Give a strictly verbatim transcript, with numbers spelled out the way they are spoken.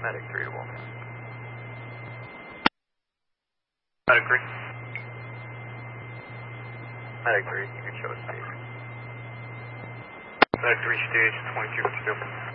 Medic three to Wolf. Medic three. Medic three, you can show us stage. Medic three, stage twenty-two fifty-two.